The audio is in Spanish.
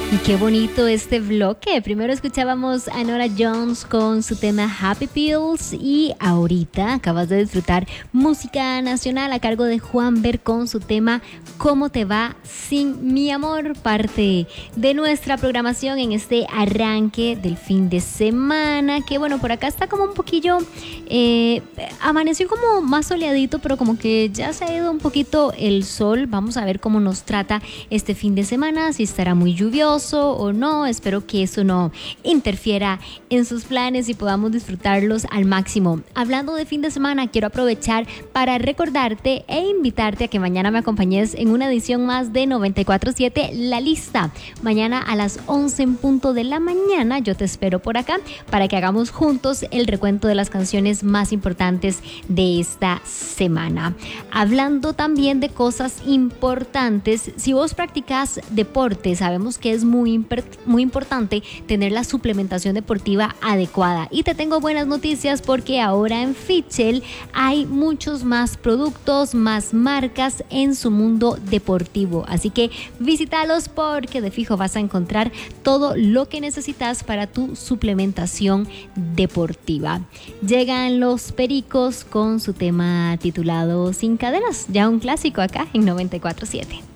Y qué bonito este bloque. Primero escuchábamos a Norah Jones con su tema Happy Pills y ahorita acabas de disfrutar música nacional a cargo de Juanver con su tema ¿Cómo te va sin mi amor? Parte de nuestra programación en este arranque del fin de semana, que bueno, por acá está como un poquillo, amaneció como más soleadito, pero como que ya se ha ido un poquito el sol. Vamos a ver cómo nos trata este fin de semana, si estará muy lluvioso o no. Espero que eso no interfiera en sus planes y podamos disfrutarlos al máximo. Hablando de fin de semana, quiero aprovechar para recordarte e invitarte a que mañana me acompañes en una edición más de 94.7 La Lista. Mañana a las 11 en punto de la mañana yo te espero por acá para que hagamos juntos el recuento de las canciones más importantes de esta semana. Hablando también de cosas importantes, si vos practicas deporte, sabemos que es muy importante tener la suplementación deportiva adecuada. Y te tengo buenas noticias porque ahora en Fitchel hay muchos más productos, más marcas en su mundo deportivo. Así que visítalos porque de fijo vas a encontrar todo lo que necesitas para tu suplementación deportiva. Llegan los Pericos con su tema titulado Sin Cadenas, ya un clásico acá en 94.7.